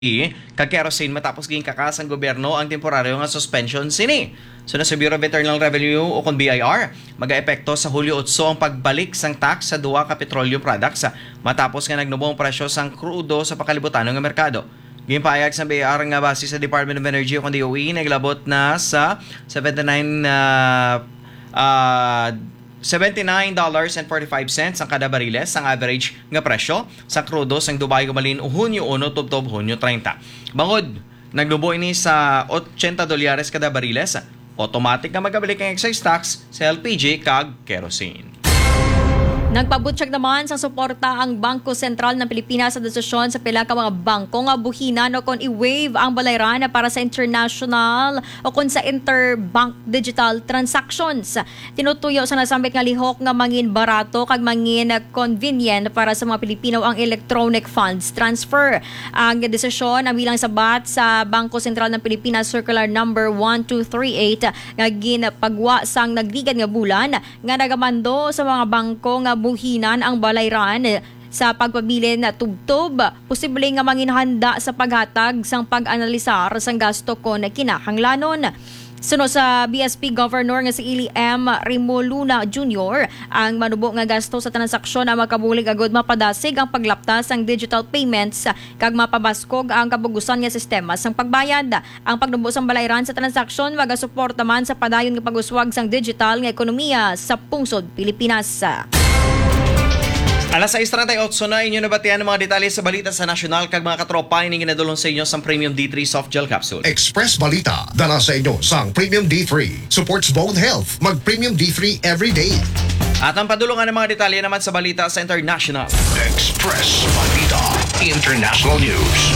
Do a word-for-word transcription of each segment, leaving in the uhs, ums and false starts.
kag kerosene matapos ging kakas ang gobyerno ang temporaryo nga suspension sini. So na sa Bureau of Internal Revenue o kon B I R, mag-aepekto sa Hulyo eight ang pagbalik sang tax sa duwa ka petroleum products matapos nga nagnubong presyo sang krudo sa pakalibutan ng merkado. Gimpayag sa B I R nga base sa Department of Energy o kon D O E naglabot na sa seventy-nine uh, uh, seventy-nine dollars and forty-five cents ang kada bariles ang average nga presyo sa krudo sang Dubai gumalin Hunyo one tubtob Hunyo thirty. Bangod, naglubo ini sa eighty dolyares kada bariles. Automatic nga magabalik ang excise tax sa L P G kag kerosene. Nagpabutsyag naman sa suporta ang Bangko Sentral ng Pilipinas sa desisyon sa pila ka mga bangko nga buhinan o kon i-waive ang balayran para sa international o kon sa interbank digital transactions. Tinutuyo sa nasambit nga lihok nga mangin barato kag mangin convenient para sa mga Pilipino ang electronic funds transfer. Ang desisyon ang bilang sabat sa Bangko Sentral ng Pilipinas Circular number one two three eight nga ginapagwa sang nagdigad nga bulan nga nagamando sa mga bangko nga buhinan ang balayran sa pagpabilin na tubtob, posible nga manginhanda sa paghatag sang pag-analisar sang gasto kon kinahanglanon. Suno sa B S P Governor nga si Ili M. Rimoluna Junior, ang manubo nga gasto sa transaksyon ang makabulig agod mapadasig ang paglaptas sang digital payments kag mapabaskog ang kabugusan nga sistema sang pagbayad. Ang pagnubo sang balayran sa transaksyon magasuporta man sa padayon nga pag-uswag sang digital nga ekonomiya sa pungsod Pilipinas. Alas sais thirty-eight na inyo nabatian ng mga detalye sa balita sa nasyonal kag mga katropa ini ginadulong sa inyo sa Premium D three Soft Gel Capsule. Express Balita dala sa inyo sang Premium D three. Supports bone health. Mag Premium D three every day. At ang padulungan ng mga detalye naman sa balita sa international. Express Balita International News.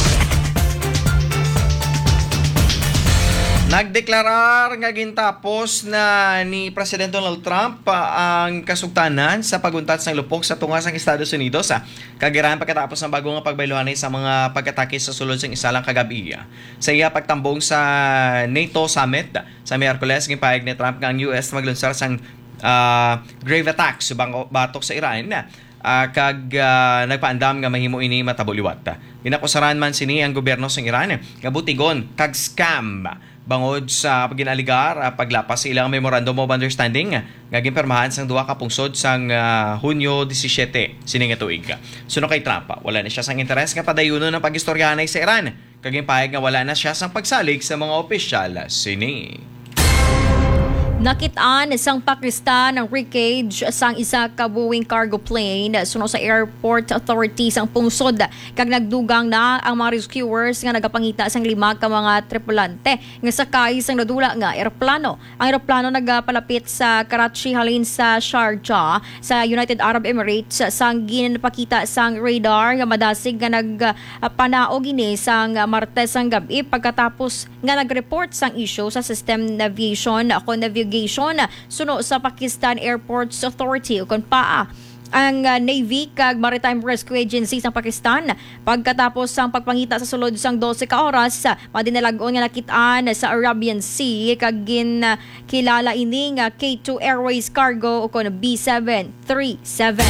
Nagdeklarar nga gintapos na ni President Donald Trump uh, ang kasugtanan sa paguntat sang lupok sa tunga sang Estados Unidos sa uh, kagirahan pagkatapos ng bagong pagbayluhan sa mga pagkatake sa sulod sang isa lang kagabi. Sa iya pagtambong sa NATO Summit sa Miyerkules, gipahayag ni Trump nga ang U S maglunsar sang uh, grave attack subang batok sa Iran na uh, kag uh, nagpaandam nga mahimo ini matabuliwat. Ginakusaran man sini ang gobyerno sang Iran nga butigon kag scam bangod sa paginaligar uh, paglapas sa ilang Memorandum of Understanding nga ginpermahan sang duha ka pungsod sang uh, Hunyo seventeen sining nga tuig. Suno kay Trump, wala na siya sang interes nga padayunon ng pagistoryahanay sa Iran. Kag pahayag nga wala na siya sang pagsalig sa mga opisyal sini. Nakitaan sang Pakistan ang wreckage sang isa ka Boeing cargo plane suno sa Airport Authority sang pungsod kag nagdugang na ang mga rescuers nga nagapangita sang lima ka mga tripulante nga sakay sang nadula nga eroplano. Ang eroplano nagapalapit sa Karachi halin sa Sharjah sa United Arab Emirates sang ginapakita sang radar nga madasig nga nagpanaog ini sang Martes ang gabi pagkatapos nga nagreport sang issue sa System Navigation o Navigation suno sa Pakistan Airports Authority o kon P A A. Ang uh, Navy kag Maritime Rescue Agency sa Pakistan pagkatapos sang pagpangita sa sulod sang twelve ka oras madinalagon nga nakitaan sa Arabian Sea kag gin uh, kilala ini nga K two Airways Cargo o kon B seven thirty-seven.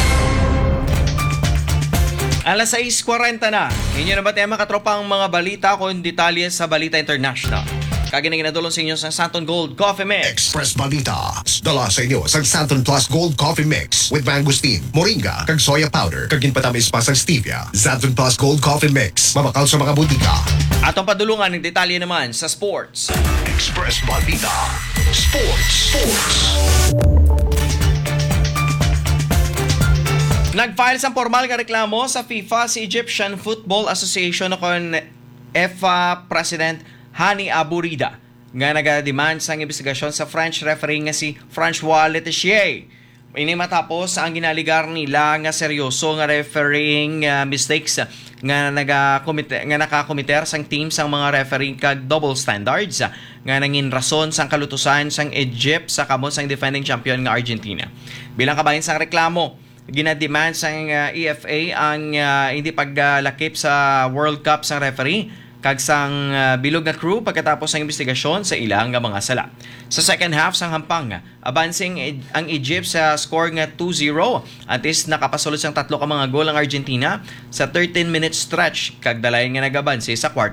Alas sais forty na. Inyo na ba tayo makatropang mga balita kung detalye sa Balita International. Kagi na ginadulong sa inyo sa Santon Gold Coffee Mix. Express Balita dala sa inyo sa Santon Plus Gold Coffee Mix with mangosteen, moringa, kag soya powder, kag ginpatamis pa sa stevia. Santon Plus Gold Coffee Mix, mamakal sa mga butika. Atong padulungan ng detalye naman sa sports. Express Balita Sports. Sports. Nag-file sa formal nga reklamo sa FIFA si Egyptian Football Association o kon F A President Hani Abu Rida nga nagademand sang investigasyon sa French referee nga si François Letessier. Ini matapos ang ginaligar nila nga seryoso nga refereeing uh, mistakes nga nagakomite nga nakakomiter sang team sang mga referee kag double standards nga nangin rason sang kalutusan sang Egypt sa kamot sang defending champion nga Argentina. Bilang kabahin sang reklamo, ginademand sang uh, E F A ang uh, hindi paglakip sa World Cup sang referee kag sang uh, bilog nga crew pagkatapos ng investigasyon sa ilang nga mga sala. Sa second half sang hampang, abansing ang Egypt sa score nga two zero. Atis nakapasulod sang tatlo ka mga gol ang Argentina sa thirteen minute stretch kag dalay nga nagabansi sa quarter